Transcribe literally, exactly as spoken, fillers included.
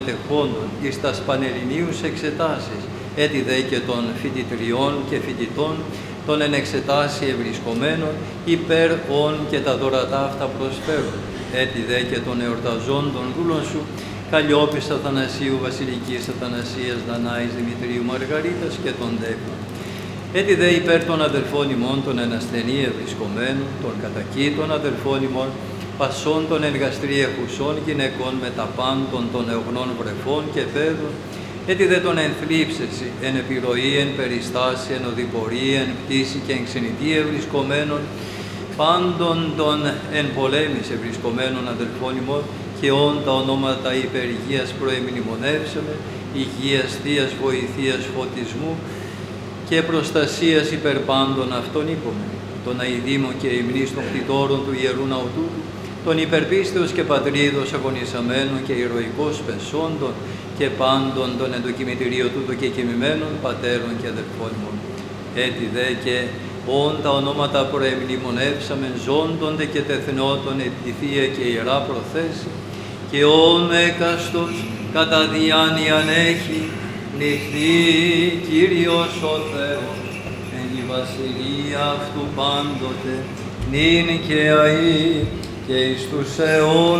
τεχόντων εις τας πανελληνίους εξετάσεις, έτι δε και των φοιτητριών και φοιτητών, των εν εξετάσει ευρισκομένων, υπέρ όν και τα δώρατα αυτά προσφέρουν, έτι δε και των εορταζόντων δούλων σου, Καλλιόπης Αθανασίου, Βασιλικής Αθανασίας, Δανάης Δημητρίου Μαργαρίτας και των δέκων. Έτσι δε υπέρ των αδελφών ημών των εν ασθενή ευρισκομένων, των κατακήτων αδελφών ημών, πασών των εν γαστρή εχουσών γυναικών με τα πάντων των εογνών βρεφών και παιδών, έτσι δε των εν θλίψεση, εν επιρροή, εν περιστάση, εν οδηπορία, εν πτήση και εν ξενιτή ευρισκομένων, πάντων των εν πολέμης ευρισκομένων αδελφών ημών, και όν τα ονόματα υπεργίας προεμνημονεύσαμε, υγείας, θείας βοηθείας, φωτισμού και προστασίας υπερ πάντων αυτών είπαμε, των αηδήμων και υμνής των κτητόρων του Ιερού Ναού τούτου, των υπερπίστεως και πατρίδος αγωνισαμένων και ηρωικός πεσόντων και πάντων των εντοκιμητηρίων τούτου και κοιμημένων πατέρων και αδελφών μου. Έτσι δε και όν τα ονόματα προεμνημονεύσαμεν ζώντονται και τεθνότων τη Θεία και Ιερά προθέση, και όν έκαστος κατά διάνοιαν έχει νυχθεί Κύριος ο Θεός, εν η βασιλεία αυτού πάντοτε, νυν και αεί και εις τους αιώνας.